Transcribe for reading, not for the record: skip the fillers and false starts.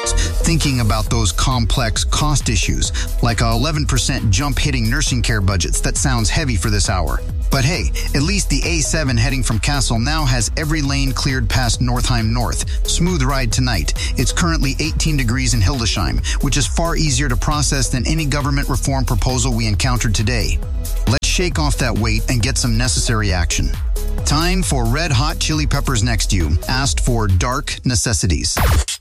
experts thinking about those complex cost issues, like a 11% jump hitting nursing care budgets. That sounds heavy for this hour. But hey, at least the A7 heading from Kassel now has every lane cleared past Northeim North. Smooth ride tonight. It's currently 18 degrees in Hildesheim, which is far easier to process than any government reform proposal we encountered today. Let's shake off that weight and get some necessary action. Time for Red Hot Chili Peppers' next you, asked for Dark Necessities.